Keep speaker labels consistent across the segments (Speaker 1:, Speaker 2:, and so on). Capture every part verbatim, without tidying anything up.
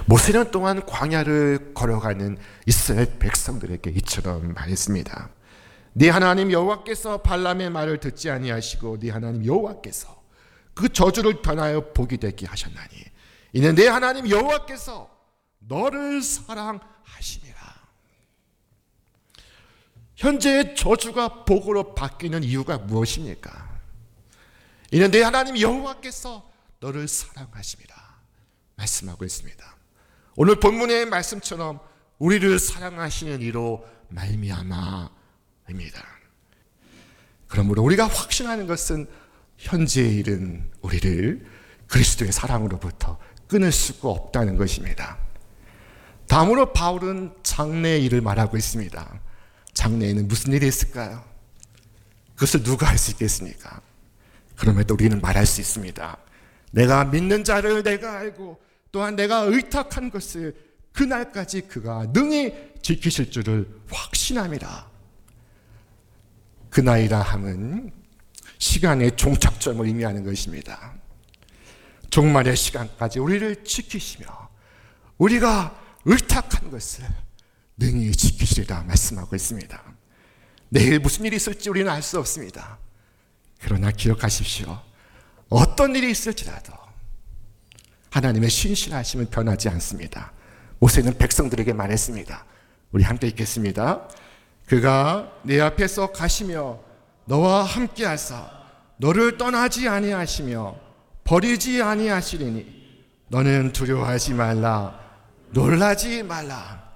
Speaker 1: 모세년 동안 광야를 걸어가는 이스라엘 백성들에게 이처럼 말했습니다. 네 하나님 여호와께서 발람의 말을 듣지 아니하시고 네 하나님 여호와께서 그 저주를 변하여 복이 되게 하셨나니 이는 네 하나님 여호와께서 너를 사랑하시니라. 현재의 저주가 복으로 바뀌는 이유가 무엇입니까? 이는 네 하나님 여호와께서 너를 사랑하심이라 말씀하고 있습니다. 오늘 본문의 말씀처럼 우리를 사랑하시는 이로 말미암아입니다. 그러므로 우리가 확신하는 것은 현재의 일은 우리를 그리스도의 사랑으로부터 끊을 수가 없다는 것입니다. 다음으로 바울은 장래의 일을 말하고 있습니다. 장래에는 무슨 일이 있을까요? 그것을 누가 알 수 있겠습니까? 그럼에도 우리는 말할 수 있습니다. 내가 믿는 자를 내가 알고 또한 내가 의탁한 것을 그날까지 그가 능히 지키실 줄을 확신함이라. 그날이라 함은 시간의 종착점을 의미하는 것입니다. 종말의 시간까지 우리를 지키시며 우리가 의탁한 것을 능히 지키시리라 말씀하고 있습니다. 내일 무슨 일이 있을지 우리는 알 수 없습니다. 그러나 기억하십시오. 어떤 일이 있을지라도 하나님의 신실하심은 변하지 않습니다. 모세는 백성들에게 말했습니다. 우리 함께 읽겠습니다. 그가 내 앞에서 가시며 너와 함께 하사 너를 떠나지 아니하시며 버리지 아니하시리니 너는 두려워하지 말라 놀라지 말라.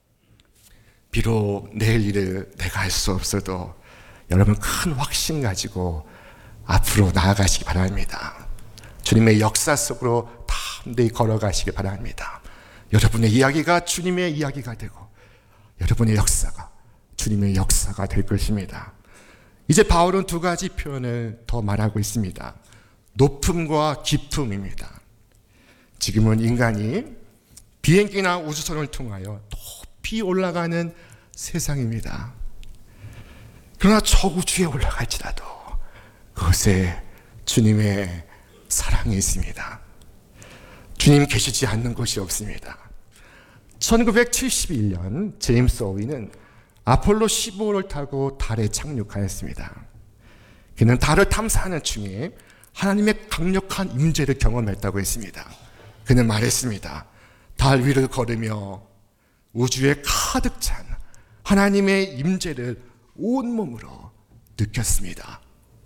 Speaker 1: 비록 내일 일을 내가 할 수 없어도 여러분 큰 확신 가지고 앞으로 나아가시기 바랍니다. 주님의 역사 속으로 담대히 걸어가시기 바랍니다. 여러분의 이야기가 주님의 이야기가 되고 여러분의 역사가 주님의 역사가 될 것입니다. 이제 바울은 두 가지 표현을 더 말하고 있습니다. 높음과 깊음입니다. 지금은 인간이 비행기나 우주선을 통하여 높이 올라가는 세상입니다. 그러나 저 우주에 올라갈지라도 그곳에 주님의 사랑이 있습니다. 주님 계시지 않는 곳이 없습니다. 천구백칠십일 년 제임스 어윈은 아폴로 십오 호를 타고 달에 착륙하였습니다. 그는 달을 탐사하는 중에 하나님의 강력한 임재를 경험했다고 했습니다. 그는 말했습니다. 달 위를 걸으며 우주에 가득 찬 하나님의 임재를 온몸으로 느꼈습니다.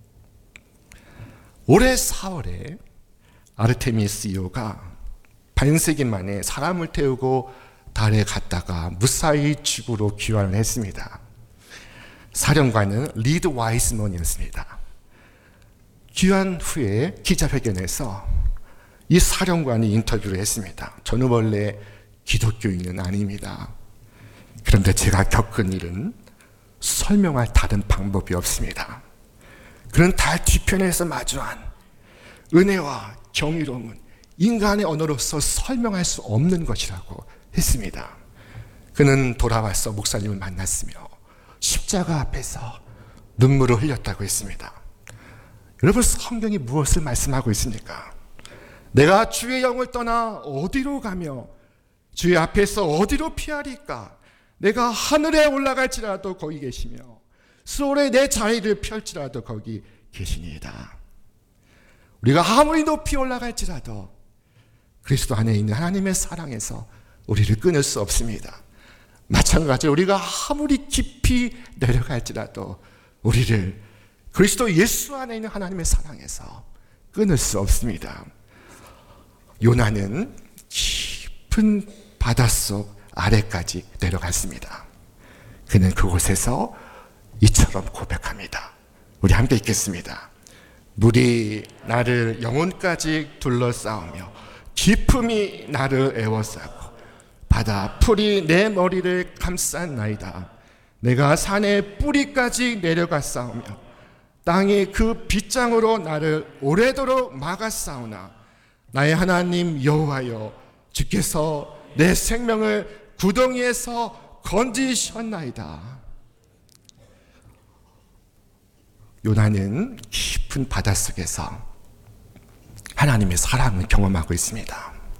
Speaker 1: 올해 사월에 아르테미스 이 호가 반세기 만에 사람을 태우고 달에 갔다가 무사히 지구로 귀환을 했습니다. 사령관은 리드 와이스먼이었습니다. 귀환 후에 기자회견에서 이 사령관이 인터뷰를 했습니다. 저는 원래 기독교인은 아닙니다. 그런데 제가 겪은 일은 설명할 다른 방법이 없습니다. 그는 달 뒤편에서 마주한 은혜와 경이로움은 인간의 언어로서 설명할 수 없는 것이라고 했습니다. 그는 돌아와서 목사님을 만났으며 십자가 앞에서 눈물을 흘렸다고 했습니다. 여러분, 성경이 무엇을 말씀하고 있습니까? 내가 주의 영을 떠나 어디로 가며 주의 앞에서 어디로 피하리까? 내가 하늘에 올라갈지라도 거기 계시며 수월에 내 자리를 펼지라도 거기 계시니이다. 우리가 아무리 높이 올라갈지라도 그리스도 안에 있는 하나님의 사랑에서 우리를 끊을 수 없습니다. 마찬가지로 우리가 아무리 깊이 내려갈지라도 우리를 그리스도 예수 안에 있는 하나님의 사랑에서 끊을 수 없습니다. 요나는 깊은 바닷속 아래까지 내려갔습니다. 그는 그곳에서 이처럼 고백합니다. 우리 함께 읽겠습니다. 물이 나를 영혼까지 둘러싸우며 깊음이 나를 애워싸고 바다 풀이 내 머리를 감쌌나이다. 내가 산의 뿌리까지 내려갔사오며 땅이 그 빗장으로 나를 오래도록 막았사오나 나의 하나님 여호와여 주께서 내 생명을 구덩이에서 건지셨나이다. 요나는 깊은 바닷속에서 하나님의 사랑을 경험하고 있습니다.